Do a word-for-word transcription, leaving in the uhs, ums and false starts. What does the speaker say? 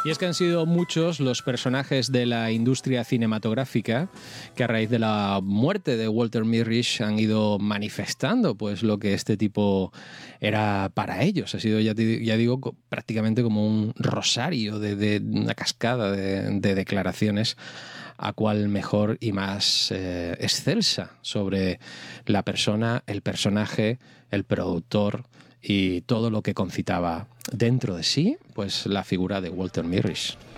Y es que han sido muchos los personajes de la industria cinematográfica que a raíz de la muerte de Walter Mirisch han ido manifestando pues lo que este tipo era para ellos. Ha sido, ya, te, ya digo, prácticamente como un rosario de, de una cascada de, de declaraciones a cual mejor y más eh, excelsa sobre la persona, el personaje, el productor y todo lo que concitaba dentro de sí, pues la figura de Walter Mirisch.